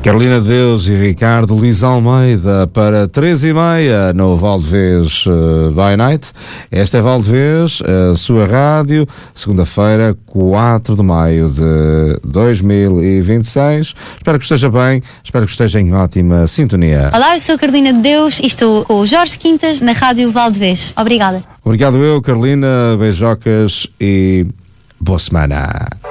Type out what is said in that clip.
Carolina de Deus e Ricardo Luís Almeida para 3h30 no Valdevez by Night. Esta é Valdevez, a sua rádio, segunda-feira, 4 de maio de 2026. Espero que esteja bem, espero que esteja em ótima sintonia. Olá, eu sou a Carolina de Deus e estou com o Jorge Quintas na Rádio Valdevez. Obrigada. Obrigado eu, Carolina, beijocas e boa semana.